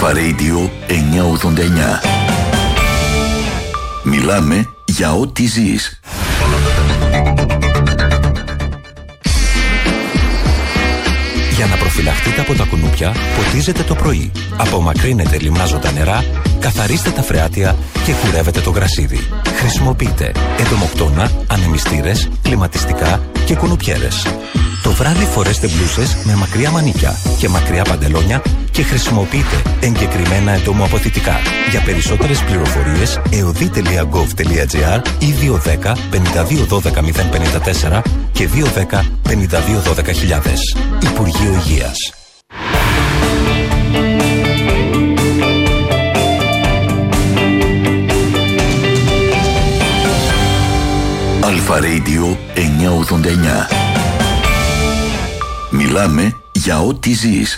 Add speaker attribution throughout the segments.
Speaker 1: Αλφα Radio 989. Μιλάμε για ό,τι ζεις.
Speaker 2: Για να προφυλαχτείτε από τα κουνούπια, ποτίζετε το πρωί. Απομακρύνετε λιμάζοντα νερά, καθαρίστε τα φρεάτια και κουρεύετε το γρασίδι. Χρησιμοποιείτε εντομοκτώνα, ανεμιστήρες, κλιματιστικά και κουνουπιέρες. Το βράδυ φορέστε μπλούσες με μακριά μανίκια και μακριά παντελόνια και χρησιμοποιείτε εγκεκριμένα εντομοαποθητικά. Για περισσότερες πληροφορίες, eodi.gov.gr ή 210 52 12 054 και 210 52 12 χιλιάδες. Υπουργείο Υγείας.
Speaker 1: Αλφα Radio 989. Μιλάμε για ό,τι ζεις.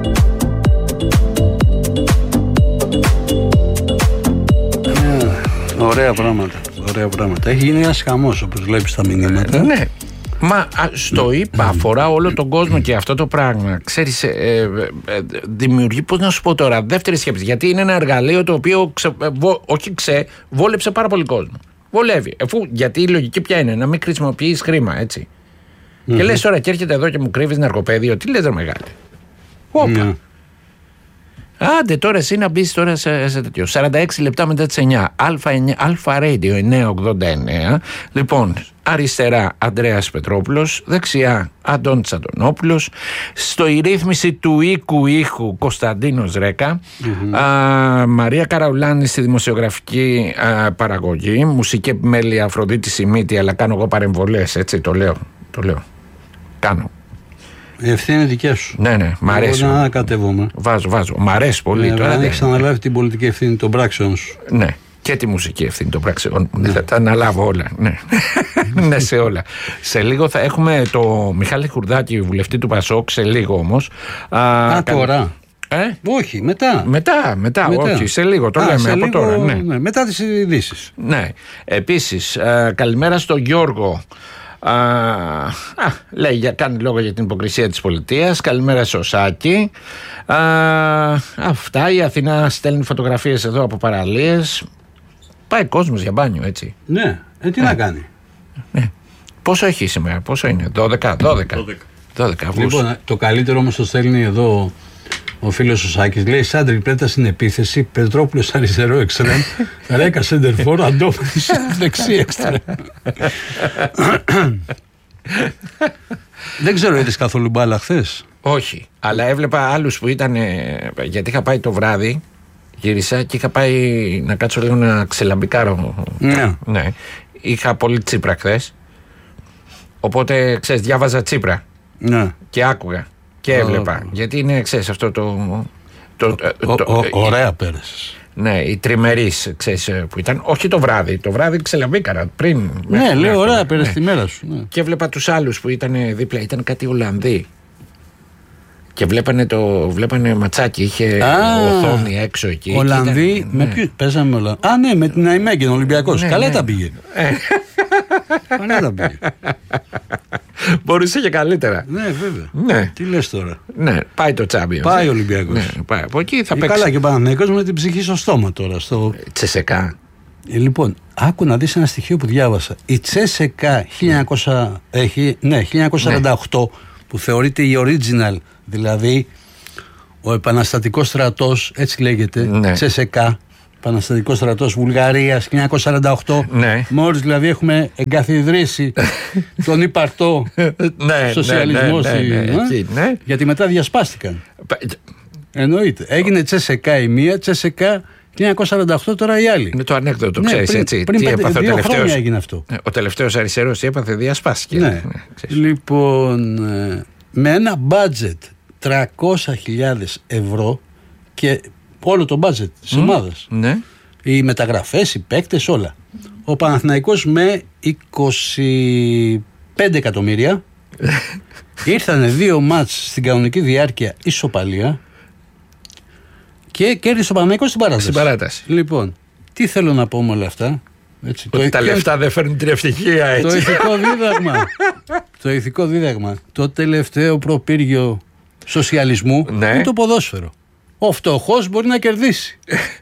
Speaker 3: Ωραία πράγματα. Ωραία πράγματα. Έχει γίνει ένας χαμός, όπως βλέπεις στα μηνύματα.
Speaker 4: Ναι. Μα στο είπα, αφορά όλο τον κόσμο και αυτό το πράγμα. Ξέρεις, δημιουργεί, πώς να σου πω τώρα, δεύτερη σκέψη. Γιατί είναι ένα εργαλείο το οποίο βόλεψε πάρα πολύ κόσμο. Βολεύει. Γιατί η λογική ποια είναι, να μην χρησιμοποιείς χρήμα, έτσι. Και λες τώρα και έρχεται εδώ και μου κρύβεις ναρκοπαίδιο. Τι λες ρε μεγάλη. Όπα. Άντε τώρα εσύ να μπεις τώρα σε τέτοιο. 46 λεπτά μετά τις 9. Αλφα Radio 989. Λοιπόν, αριστερά Ανδρέας Πετρόπουλος, δεξιά Αντώνης Αντωνόπουλος, στο η ρύθμιση του οίκου ήχου Κωνσταντίνος Ρέκα, Μαρία Καραουλάνη στη δημοσιογραφική παραγωγή, μουσική επιμέλεια Αφροδίτη Σιμίτη, αλλά κάνω εγώ παρεμβολές, έτσι το λέω. Κάνω.
Speaker 3: Η ευθύνη είναι δική σου.
Speaker 4: Ναι, μ' αρέσει.
Speaker 3: Εγώ να ανακατεύομαι.
Speaker 4: Βάζω. Μ' αρέσει πολύ.
Speaker 3: Τώρα αν έχεις αναλάβει την πολιτική ευθύνη των πράξεων σου.
Speaker 4: Ναι. Και τη μουσική ευθύνη των πράξεων. Ναι. Θα τα αναλάβω όλα. Ναι. Ναι, σε όλα. Σε λίγο θα έχουμε το Μιχάλη Χουρδάκη, βουλευτή του Πασόκ, σε λίγο όμως.
Speaker 3: Τώρα. Όχι, μετά.
Speaker 4: Όχι, σε λίγο. Το λέμε από τώρα. Ναι.
Speaker 3: Μετά τις ειδήσεις.
Speaker 4: Ναι. Επίσης, καλημέρα στον Γιώργο. Κάνει λόγο για την υποκρισία της πολιτείας. Καλημέρα στο Σάκη. Αυτά. Η Αθηνά στέλνει φωτογραφίες εδώ από παραλίες. Πάει κόσμος για μπάνιο, έτσι.
Speaker 3: Ναι, τι να κάνει.
Speaker 4: Ναι. Πόσο έχει σήμερα, πόσο είναι, 12 Αυγούστου.
Speaker 3: Λοιπόν, το καλύτερο όμως το στέλνει εδώ ο φίλος ο Σάκης. Λέει Σάντρικ Πρέτα στην επίθεση, Πετρόπουλος αριστερό εξτρέμ, Ρέκα σεντερφόρ, Αντώφης δεξί εξτρέμ. Δεν ξέρω, είδες καθόλου μπάλα χθες?
Speaker 4: Όχι, αλλά έβλεπα άλλους που ήταν, γιατί είχα πάει το βράδυ, γύρισα και είχα πάει να κάτσω λίγο να ξελαμπικάρω. Ναι. Είχα πολύ Τσίπρα χθες, οπότε ξέρεις, διάβαζα Τσίπρα και άκουγα. Και έβλεπα. Γιατί είναι, ξέρεις, αυτό
Speaker 3: ωραία πέρασες.
Speaker 4: Ναι, οι τριμερείς, ξέρεις, που ήταν. Όχι το βράδυ. Το βράδυ ξελαμπήκαρα πριν.
Speaker 3: Ναι, λέω ωραία, πέρασε τη μέρα σου. Ναι.
Speaker 4: Και έβλεπα τους άλλους που ήταν δίπλα. Ήταν κάτι Ολλανδοί. Και βλέπανε ματσάκι. Είχε οθόνη έξω εκεί.
Speaker 3: Ολλανδοί. Με ποιους παίζαμε Ολλανδοί? Ναι, με την Αϊμέγγεν, Ολυμπιακός. Καλά τα πήγε. Καλά τα πήγε.
Speaker 4: Μπορούσε και καλύτερα.
Speaker 3: Ναι, βέβαια.
Speaker 4: Ναι.
Speaker 3: Τι λες τώρα?
Speaker 4: Ναι, πάει το Champions.
Speaker 3: Πάει ο Ολυμπιακός.
Speaker 4: Ναι, πάει. Από εκεί θα παίξει.
Speaker 3: Καλά και ο Παναθηναϊκός με την ψυχή στο στόμα τώρα.
Speaker 4: Τσεσεκά.
Speaker 3: Λοιπόν, άκου να δεις ένα στοιχείο που διάβασα. Η Τσεσεκά 1948, που θεωρείται η original, δηλαδή ο επαναστατικός στρατός, έτσι λέγεται, Τσεσεκά. Επαναστατικός στρατός Βουλγαρίας 1948.
Speaker 4: Ναι.
Speaker 3: Μόλις δηλαδή έχουμε εγκαθιδρύσει τον υπαρτό σοσιαλισμό γιατί μετά διασπάστηκαν. Εννοείται. Έγινε Τσεσεκά η μία, Τσεσεκά 1948 τώρα η άλλη.
Speaker 4: Με το ανέκδοτο, ξέρεις, έτσι.
Speaker 3: Πριν 2 χρόνια έγινε αυτό.
Speaker 4: Ο τελευταίος αριστερός τι έπαθε, διασπάστηκε.
Speaker 3: Ναι. Λοιπόν, με ένα budget 300.000 ευρώ και όλο το budget της ομάδας.
Speaker 4: Ναι.
Speaker 3: Οι μεταγραφές, οι παίκτες, όλα. Ο Παναθηναϊκός με 25 εκατομμύρια ήρθανε 2 μάτς στην κανονική διάρκεια ισοπαλία και κέρδισε ο Παναθηναϊκός στην παράταση. Λοιπόν, τι θέλω να πω με όλα αυτά? Έτσι,
Speaker 4: τα λεφτά δεν φέρνουν την ευτυχία, έτσι.
Speaker 3: Το ηθικό δίδαγμα. Το τελευταίο προπύργιο σοσιαλισμού είναι το ποδόσφαιρο. ο φτωχός μπορεί να κερδίσει.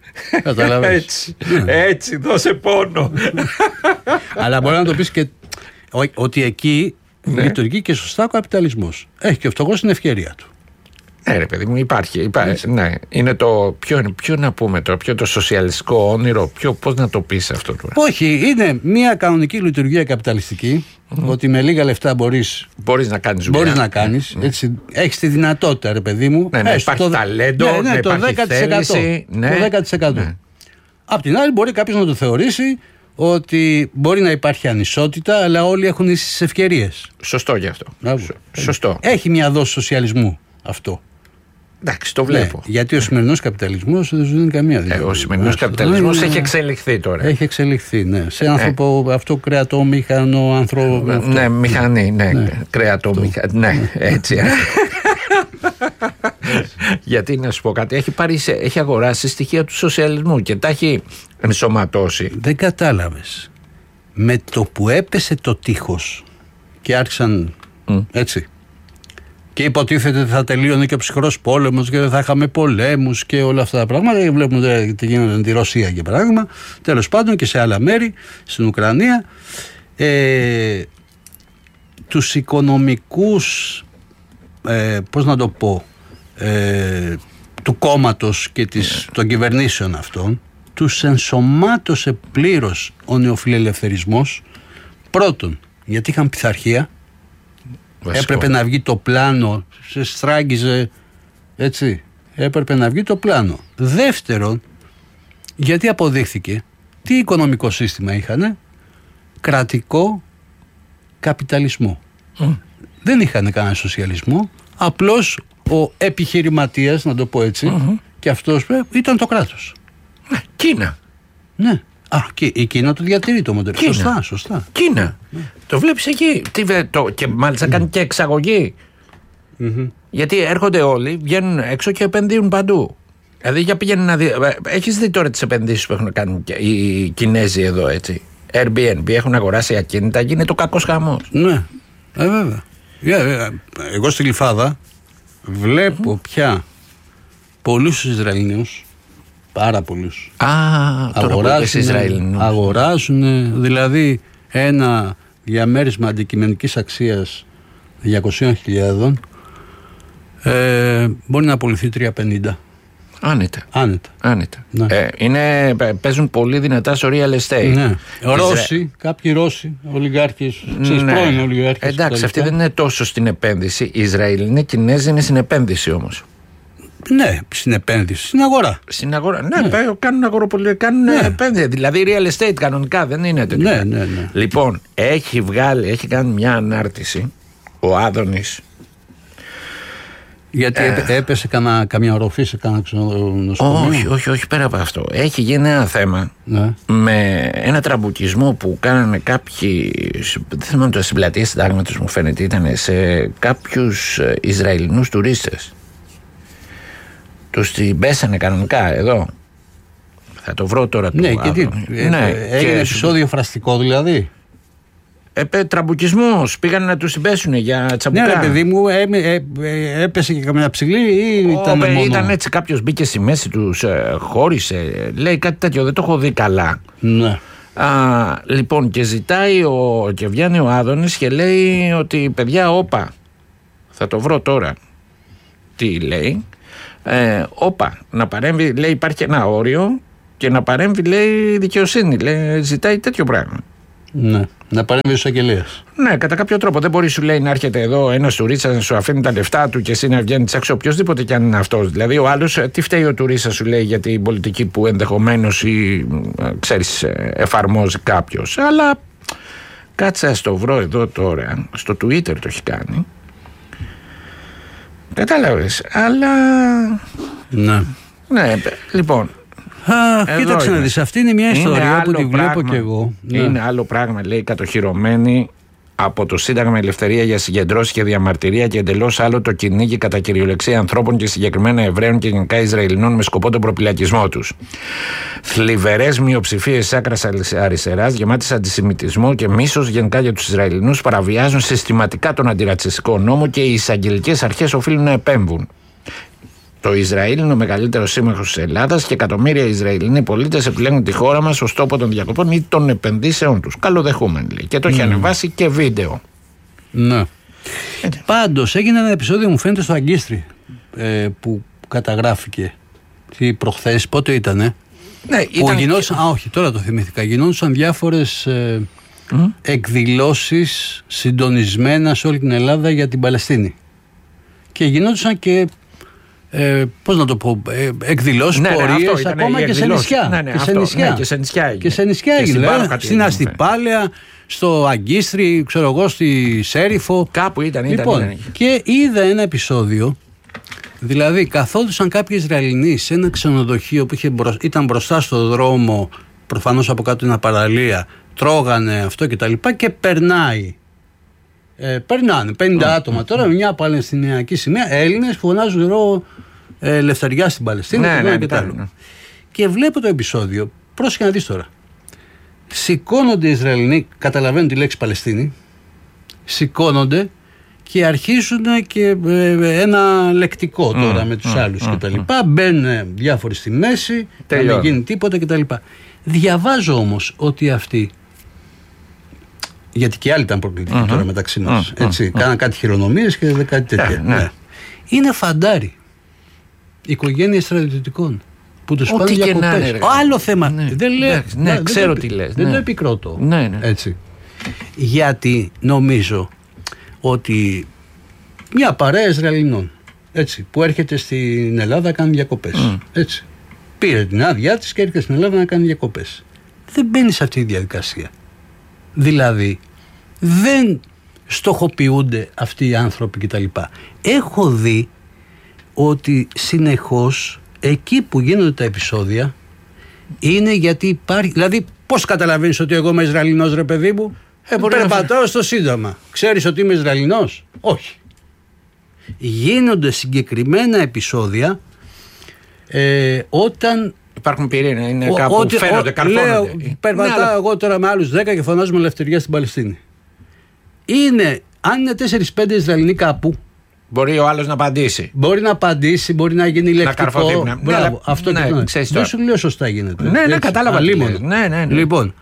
Speaker 4: Έτσι, δώσε πόνο.
Speaker 3: Αλλά μπορεί να το πεις και ότι εκεί λειτουργεί και σωστά ο καπιταλισμός. Έχει και ο φτωχός την ευκαιρία του.
Speaker 4: Ναι, ρε παιδί μου, υπάρχει. Ναι. Είναι το. Ποιο να πούμε τώρα, ποιο το σοσιαλιστικό όνειρο, πώς να το πεις αυτό τώρα.
Speaker 3: Όχι, είναι μια κανονική λειτουργία καπιταλιστική. Ότι με λίγα λεφτά μπορείς
Speaker 4: να κάνεις δουλειά.
Speaker 3: Μπορείς να κάνεις. Έχεις τη δυνατότητα, ρε παιδί μου.
Speaker 4: Ναι, υπάρχει ταλέντο,
Speaker 3: το 10%. Το 10%. Απ' την άλλη, μπορεί κάποιος να το θεωρήσει ότι μπορεί να υπάρχει ανισότητα, αλλά όλοι έχουν ίσες ευκαιρίες.
Speaker 4: Σωστό γι' αυτό. Σωστό.
Speaker 3: Έχει μια δόση σοσιαλισμού αυτό.
Speaker 4: Εντάξει, το βλέπω.
Speaker 3: Γιατί ο σημερινός καπιταλισμός δεν σου δίνει καμία δύναμη.
Speaker 4: Ο σημερινός καπιταλισμός έχει εξελιχθεί τώρα.
Speaker 3: Έχει εξελιχθεί, ναι. Σε άνθρωπο, αυτό κρεατόμηχανο ανθρώπο.
Speaker 4: Ναι, μηχανή, ναι. Κρεατόμηχανο. Ναι, έτσι. Γιατί να σου πω κάτι, έχει αγοράσει στοιχεία του σοσιαλισμού και τα έχει ενσωματώσει.
Speaker 3: Δεν κατάλαβες. Με το που έπεσε το τείχος και άρχισαν έτσι. Και υποτίθεται ότι θα τελείωνε και ο ψυχρός πόλεμος και δεν θα είχαμε πολέμους και όλα αυτά τα πράγματα. Και βλέπουμε τι γίνεται με τη Ρωσία για παράδειγμα. Τέλος πάντων και σε άλλα μέρη, στην Ουκρανία. Τους οικονομικούς, πώς να το πω, του κόμματος και των κυβερνήσεων αυτών, τους ενσωμάτωσε πλήρως ο νεοφιλελευθερισμός. Πρώτον, γιατί είχαν πειθαρχία. Έπρεπε να βγει το πλάνο, σε στράγγιζε, έτσι. Έπρεπε να βγει το πλάνο. Δεύτερον, γιατί αποδείχθηκε, τι οικονομικό σύστημα είχανε, κρατικό καπιταλισμό. Δεν είχαν κανένα σοσιαλισμό, απλώς ο επιχειρηματίας, να το πω έτσι, και αυτός ήταν το κράτος.
Speaker 4: Κίνα.
Speaker 3: Ναι. Και η Κίνα το διατηρεί το μοντέλο. Σωστά.
Speaker 4: Κίνα. Το βλέπεις εκεί. Και μάλιστα κάνει και εξαγωγή. Γιατί έρχονται όλοι, βγαίνουν έξω και επενδύουν παντού. Δηλαδή για πήγαινε να δει. Έχεις δει τώρα τις επενδύσεις που έχουν κάνει οι Κινέζοι εδώ, έτσι. Airbnb έχουν αγοράσει ακίνητα, γίνεται το κακός χαμός.
Speaker 3: Ναι, βέβαια. Εγώ στη Γλυφάδα βλέπω πια πολλούς Ισραηλινούς. Πάρα πολλούς. Αγοράζουν, δηλαδή ένα διαμέρισμα αντικειμενικής αξίας 200.000 μπορεί να απολυθεί 350.
Speaker 4: Άνετα. Ναι. Παίζουν πολύ δυνατά στο real estate.
Speaker 3: Ναι. Κάποιοι Ρώσοι ολιγάρχες, πρώην ολιγάρχες.
Speaker 4: Εντάξει, αυτοί δεν είναι τόσο στην επένδυση. Οι Ισραηλινοί Κινέζοι είναι στην επένδυση όμως.
Speaker 3: Ναι, στην επένδυση, στην αγορά.
Speaker 4: Ναι, κάνουν αγοροπολιτεία, κάνουν επένδυση. Δηλαδή real estate κανονικά δεν είναι τέτοιο.
Speaker 3: Ναι.
Speaker 4: Λοιπόν, έχει κάνει μια ανάρτηση ο Άδωνης.
Speaker 3: Γιατί έπεσε καμιά οροφή σε κανένα νοσοκομείο.
Speaker 4: Όχι, πέρα από αυτό. Έχει γίνει ένα θέμα με ένα τραμπουκισμό που κάνανε κάποιοι. Δεν θυμάμαι το στην πλατεία Συντάγματος, μου φαίνεται, ήταν σε κάποιους Ισραηλινούς τουρίστες. Τους την πέσανε κανονικά εδώ. Θα το βρω τώρα.
Speaker 3: Ναι, έγινε επεισόδιο φραστικό δηλαδή.
Speaker 4: Τραμπουκισμός. Πήγαν να τους την πέσουνε για τσαμπουκά.
Speaker 3: Ναι, ρε παιδί μου, έπεσε και καμιά ψηλή ή
Speaker 4: ήταν έτσι, κάποιος μπήκε στη μέση τους, χώρισε. Λέει κάτι τέτοιο, δεν το έχω δει καλά.
Speaker 3: Ναι.
Speaker 4: Λοιπόν, και ζητάει και βγαίνει ο Άδωνης και λέει ότι παιδιά, θα το βρω τώρα. Τι λέει? Να παρέμβει, λέει, υπάρχει ένα όριο και να παρέμβει, λέει, δικαιοσύνη. Λέει, ζητάει τέτοιο πράγμα.
Speaker 3: Ναι, να παρέμβει ο εισαγγελέας.
Speaker 4: Ναι, κατά κάποιο τρόπο. Δεν μπορεί, σου λέει, να έρχεται εδώ ένας τουρίστας να σου αφήνει τα λεφτά του και εσύ να βγαίνεις έξω. Οποιοδήποτε κι αν είναι αυτός. Δηλαδή, ο άλλος, τι φταίει ο τουρίστας, σου λέει, για την πολιτική που ενδεχομένως ξέρεις, εφαρμόζει κάποιος. Αλλά κάτσε να το βρω εδώ τώρα. Στο Twitter το έχει κάνει. Κατάλαβες, αλλά. Ναι, λοιπόν.
Speaker 3: Κοίταξε να δεις, αυτή είναι μια ιστορία που τη βλέπω κι εγώ.
Speaker 4: Είναι άλλο πράγμα, λέει, κατοχυρωμένη από το Σύνταγμα Ελευθερία για συγκεντρώσεις και διαμαρτυρία και εντελώς άλλο το κυνήγι κατά κυριολεξία ανθρώπων και συγκεκριμένα Εβραίων και γενικά Ισραηλινών με σκοπό τον προπυλακισμό τους. Θλιβερές μειοψηφίες της άκρας αριστεράς, γεμάτες αντισημιτισμό και μίσος γενικά για τους Ισραηλινούς, παραβιάζουν συστηματικά τον αντιρατσιστικό νόμο και οι εισαγγελικές αρχές οφείλουν να επέμβουν. Το Ισραήλ είναι ο μεγαλύτερος σύμμαχος της Ελλάδας και εκατομμύρια Ισραηλινοί πολίτες επιλέγουν τη χώρα μας ως τόπο των διακοπών ή των επενδύσεων τους. Καλοδεχούμενοι, λέει. Και το έχει ανεβάσει και βίντεο.
Speaker 3: Ναι. Πάντως έγινε ένα επεισόδιο, μου φαίνεται, στο Αγκίστρι που καταγράφηκε προχθές. Πότε ήτανε?
Speaker 4: Ναι,
Speaker 3: που γινόντουσαν, όχι, τώρα το θυμήθηκα. Γινόντουσαν διάφορες εκδηλώσεις συντονισμένα σε όλη την Ελλάδα για την Παλαιστίνη. Και γινόντουσαν και πώς να το πω, εκδηλώσεις, πορείες, ακόμα και σε νησιά. Και σε νησιά έγινε. Στην Αστυπάλαια, στο Αγκίστρι, ξέρω εγώ, στη Σέριφο.
Speaker 4: Κάπου ήταν.
Speaker 3: Λοιπόν, και είδα ένα επεισόδιο. Δηλαδή, καθόντουσαν κάποιοι Ισραηλινοί σε ένα ξενοδοχείο που ήταν μπροστά στο δρόμο, προφανώς από κάτω είναι παραλία, τρώγανε αυτό κτλ. Και περνάει. Περνάνε 50 άτομα τώρα με μια παλαιστινιακή σημαία, Έλληνες που φωνάζουν ελευθεριά στην Παλαιστίνη. Και βλέπω το επεισόδιο. Πρόσεχε να δεις τώρα. Σηκώνονται οι Ισραηλινοί, καταλαβαίνουν τη λέξη Παλαιστίνη, σηκώνονται και αρχίζουν και ένα λεκτικό τώρα με τους άλλους κτλ. Μπαίνουν διάφοροι στη μέση, να μην γίνει τίποτα κτλ. Διαβάζω όμως ότι αυτοί, γιατί και άλλοι ήταν προκλητικοί τώρα μεταξύ μας, κάναν κάτι χειρονομίες και κάτι τέτοια. Ναι. Είναι φαντάροι, οικογένειες στρατιωτικών που τους πάνε διακοπές. Άλλο θέμα.
Speaker 4: Δεν ξέρω τι λες.
Speaker 3: Δεν το επικρότω. Έτσι. Γιατί νομίζω ότι μια παρέα Ισραηλινών, έτσι, που έρχεται στην Ελλάδα να κάνει διακοπές. Έτσι. Πήρε την άδειά της και έρχεται στην Ελλάδα να κάνει διακοπές. Δεν μπαίνει σε αυτή τη διαδικασία. Δηλαδή, δεν στοχοποιούνται αυτοί οι άνθρωποι κτλ. Έχω δει ότι συνεχώς εκεί που γίνονται τα επεισόδια είναι γιατί υπάρχει. Δηλαδή, πώς καταλαβαίνεις ότι εγώ είμαι Ισραηλινός, ρε παιδί μου? Περπατάω στο Σύνταγμα. Ξέρεις ότι είμαι Ισραηλινός? Όχι. Γίνονται συγκεκριμένα επεισόδια όταν.
Speaker 4: Υπάρχουν πυρήνα, είναι κάπου φαίνονται, καρφώνονται.
Speaker 3: Περπατάω εγώ τώρα με άλλους 10 και φωνάζουμε ελευθερία στην Παλαιστίνη. Αν είναι 4-5 Ισραηλινοί κάπου.
Speaker 4: Μπορεί ο άλλος να απαντήσει.
Speaker 3: Μπορεί να απαντήσει, μπορεί να γίνει λεκτικό.
Speaker 4: Να καρφωθεί.
Speaker 3: Μπράβο, αυτό και το. Δεν σου λέω σωστά γίνεται.
Speaker 4: Ναι, κατάλαβα. Ναι.
Speaker 3: Λοιπόν,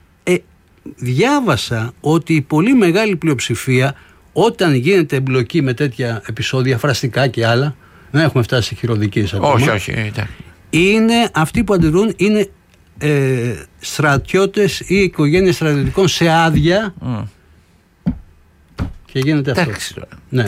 Speaker 3: διάβασα ότι η πολύ μεγάλη πλειοψηφία, όταν γίνεται εμπλοκή με τέτοια επεισόδια, φραστικά και άλλα, δεν έχουμε φτάσει σε χειροδικίες ακόμα.
Speaker 4: Όχι.
Speaker 3: Είναι αυτοί που αντιδρούν, είναι στρατιώτες ή οικογένειες στρατιωτικών σε άδεια. Και γίνεται αυτό.
Speaker 4: Ναι.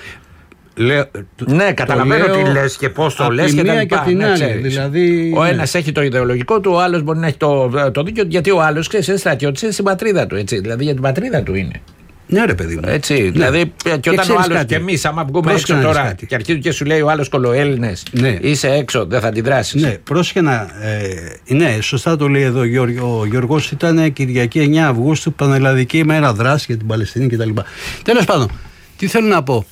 Speaker 4: Ναι, καταλαβαίνω τι λες και πώς το λες
Speaker 3: και τα λοιπά. Και την άλλη, δηλαδή,
Speaker 4: ο ένας έχει το ιδεολογικό του, ο άλλος μπορεί να έχει το δίκιο, γιατί ο άλλος, ξέρεις, είναι στρατιώτης, είναι στην πατρίδα του. Έτσι, δηλαδή για την πατρίδα του είναι.
Speaker 3: Ναι, ρε παιδί μου.
Speaker 4: Έτσι, ναι. Δηλαδή, και όταν ο άλλος και εμείς, άμα βγούμε έξω τώρα και αρχίζει και σου λέει ο άλλος κολοέλληνες, είσαι έξω, δεν θα αντιδράσεις.
Speaker 3: Ναι, πρόσεχε να. Ναι, σωστά το λέει εδώ ο Γιώργος. Ήταν Κυριακή 9 Αυγούστου, Πανελλαδική ημέρα δράση για την Παλαιστίνη κτλ. Τέλος πάντων, τι θέλω να πω.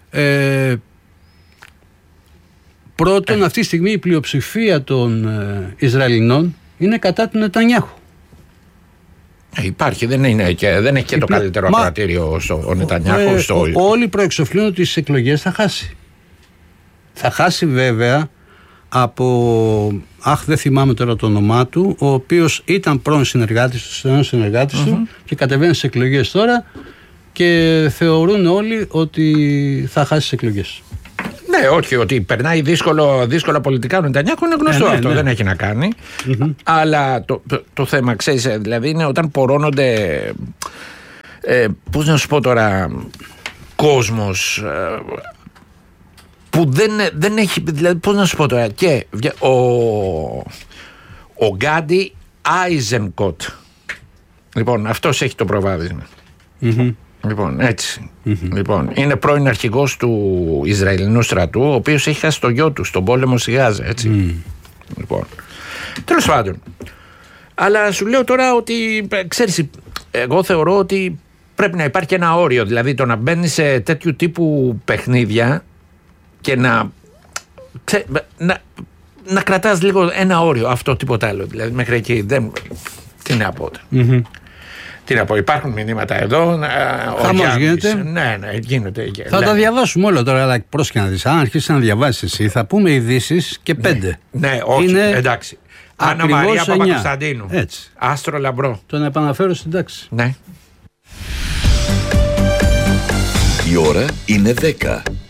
Speaker 3: Πρώτον, αυτή τη στιγμή η πλειοψηφία των Ισραηλινών είναι κατά του Νετανιάχου.
Speaker 4: Υπάρχει, δεν έχει και το καλύτερο ακροατήριο ο Νετανιάχου.
Speaker 3: Όλοι προεξοφλούν ότι στις εκλογές θα χάσει. Θα χάσει βέβαια από. Δεν θυμάμαι τώρα το όνομά του, ο οποίος ήταν πρώην συνεργάτης του και κατεβαίνει στις εκλογές τώρα και θεωρούν όλοι ότι θα χάσει τις εκλογές.
Speaker 4: Ναι, όχι, ότι περνάει δύσκολα πολιτικά ο Νετανιάχου είναι γνωστό αυτό, δεν έχει να κάνει. Αλλά το θέμα, ξέρεις, δηλαδή είναι όταν πορώνονται, πώς να σου πω τώρα, κόσμος που δεν έχει, δηλαδή πώς να σου πω τώρα, και ο Γκάντι Άιζενκοτ, λοιπόν, αυτός έχει το προβάδισμα. Λοιπόν, έτσι. Λοιπόν, είναι πρώην αρχηγός του Ισραηλινού στρατού, ο οποίος έχει χάσει το γιο του στον πόλεμο στη Γάζα, έτσι. Λοιπόν, τέλος πάντων. Αλλά σου λέω τώρα ότι, ξέρεις, εγώ θεωρώ ότι πρέπει να υπάρχει ένα όριο. Δηλαδή το να μπαίνει σε τέτοιου τύπου παιχνίδια και να κρατάς λίγο ένα όριο, αυτό τίποτα άλλο. Δηλαδή μέχρι εκεί δεν. Τι να πω. Τι να πω, υπάρχουν μηνύματα εδώ.
Speaker 3: Χαμός γίνεται.
Speaker 4: Ναι, γίνεται.
Speaker 3: Θα τα διαβάσουμε όλα τώρα, αλλά πρόσεχε να δεις. Αν αρχίσεις να διαβάσεις εσύ, θα πούμε ειδήσεις και 5.
Speaker 4: Ναι, όχι, είναι εντάξει. Άννα Μαρία Παπακοσταντίνου.
Speaker 3: Έτσι.
Speaker 4: Άστρο λαμπρό.
Speaker 3: Τον επαναφέρω στην τάξη.
Speaker 4: Ναι.
Speaker 1: Η ώρα είναι 10.